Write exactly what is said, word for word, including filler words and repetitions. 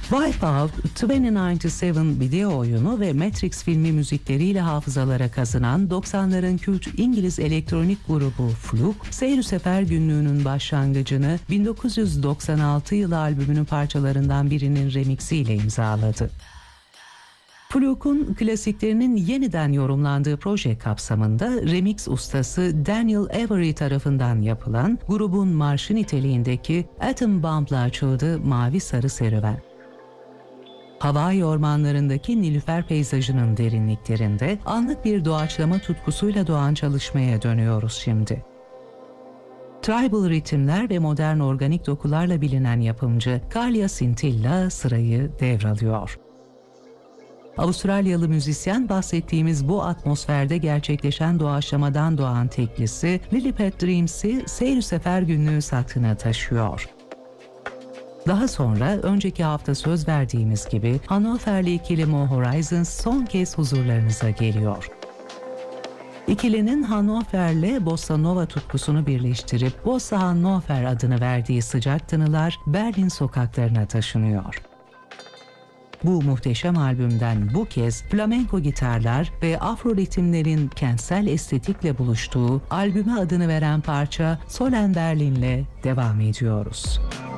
Wipeout, iki bin doksan yedi video oyunu ve Matrix filmi müzikleriyle hafızalara kazınan doksanların kült İngiliz elektronik grubu Fluke, Seyir Sefer Günlüğü'nün başlangıcını bin dokuz yüz doksan altı yılı albümünün parçalarından birinin remixiyle imzaladı. Fluke'un klasiklerinin yeniden yorumlandığı proje kapsamında remix ustası Daniel Avery tarafından yapılan grubun marşı niteliğindeki Atom Bomb'la açıldı Mavi Sarı Serüven. Hawaii ormanlarındaki Nilüfer peyzajının derinliklerinde anlık bir doğaçlama tutkusuyla doğan çalışmaya dönüyoruz şimdi. Tribal ritimler ve modern organik dokularla bilinen yapımcı Kalia Scintilla sırayı devralıyor. Avustralyalı müzisyen bahsettiğimiz bu atmosferde gerçekleşen doğaçlamadan doğan teklisi Lilliput Dreams'i Seyir Sefer Günlüğü sahtına taşıyor. Daha sonra önceki hafta söz verdiğimiz gibi Hannoverli ikili Mo Horizons son kez huzurlarınıza geliyor. İkilinin Hannover'le Bossa Nova tutkusunu birleştirip Bossa Hannover adını verdiği sıcak tınılar Berlin sokaklarına taşınıyor. Bu muhteşem albümden bu kez flamenko gitarlar ve afro ritimlerin kentsel estetikle buluştuğu albüme adını veren parça Solen Berlin'le devam ediyoruz.